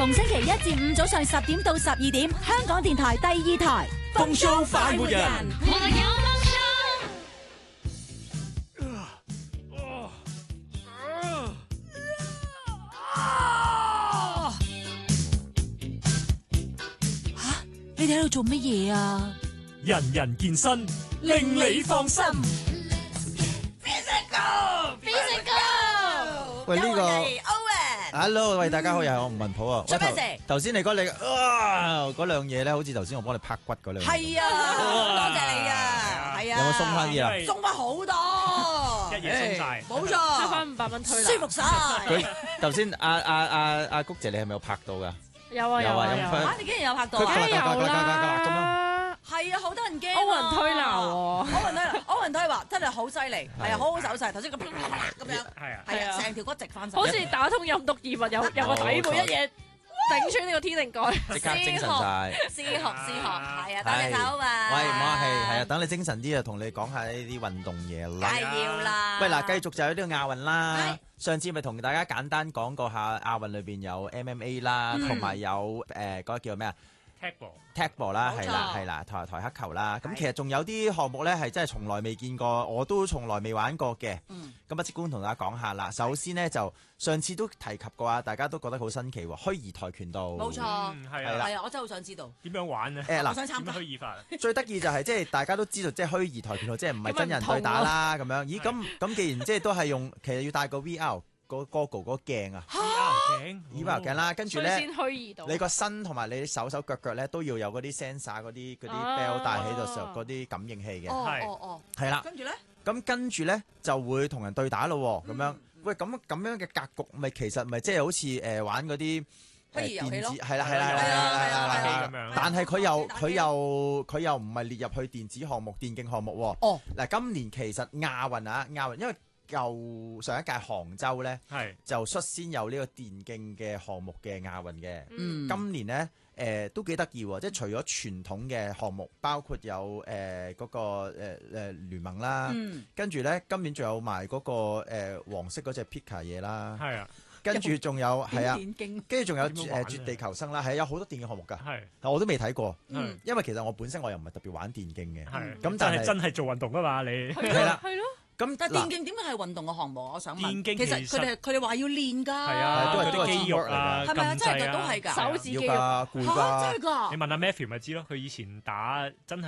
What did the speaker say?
逢星期一至五早上10點到12點，香港電台第2台風騷快活人， 我有夢想。你哋喺度做乜嘢啊？ 人人健身，令你放心。 Physical， 喂，呢個 Owen，Hello， 喂，大家好，又係我吳文普啊。 做咩事？ 頭先你講你嗰兩嘢咧，好似頭先我幫你拍骨嗰兩。 係啊，多謝你啊，係啊。 有冇鬆翻啲啊？ 鬆翻好多， 一嘢鬆晒， 冇錯， 差翻500蚊推拿， 舒服晒。 佢頭先阿谷姐，你係咪有拍到㗎？ 有啊， 你竟然有拍到啊？ 梗係有啦， 係啊，好多人驚。 歐雲推拿喎， 歐雲推拿真係好犀利，係啊，好好手勢。頭先咁樣，係啊，成條骨直翻晒， 好似打通任督二脈，有個底背一嘢頂穿呢個天靈蓋， 即刻精神晒。 師學，係啊，多謝手啊。 喂，唔好客氣，係啊，等你精神啲啊，同你講下呢啲運動嘢啦。 梗係要啦。 喂，嗱，繼續就有呢個亞運啦。上次咪同大家簡單講過下亞運裏邊有 MMA 啦，同埋有嗰個叫咩啊？踢波啦，係啦，台黑球啦。咁其實仲有啲項目咧係真係從來未見過，我都從來未玩過嘅。咁即管同大家講下啦。首先呢，就上次都提及過啊，大家都覺得好新奇喎，虛擬跆拳道。 冇錯，係啊，我真係好想知道點樣玩呢？ 我想參加虛擬法。 最得意就係即係大家都知道，即係虛擬跆拳道，即係唔係真人對打啦咁樣。咦，咁既然即係都係用，其實要帶個 VR。個 Google 嗰個鏡啊 ，VR 鏡啦，跟住咧，你個身同埋你手腳咧都要有嗰啲 sensor 嗰啲 bell 帶喺度時候嗰啲感應器嘅，係啦。跟住咧就會同人對打咯，咁樣。喂，咁樣嘅格局咪其實咪即係好似玩嗰啲電子係啦，但係佢又唔係列入去電子項目、電競項目喎。嗱，今年其實亞運因為上一屆杭州咧，就率先有呢個電競嘅項目嘅亞運嘅。今年咧，都幾得意喎，即係除咗傳統嘅項目，包括有嗰個聯盟啦，跟住咧今年仲有埋嗰個黃色嗰隻 Pika 嘢啦，跟住仲有跟住仲有絕地求生啦，係有好多電競項目㗎，但我都未睇過，因為其實我本身我又唔係特別玩電競嘅，咁但係真係做運動㗎嘛你係啦。 但係電競點解係運動嘅項目？我想問。電競其實佢哋話要練㗎。 係啊，都係肌肉啊， 係咪啊？真係都係㗎。 手指肌肉。 攰㗎。 真係㗎。 你問阿 Matthew 咪知咯，佢以前打真係。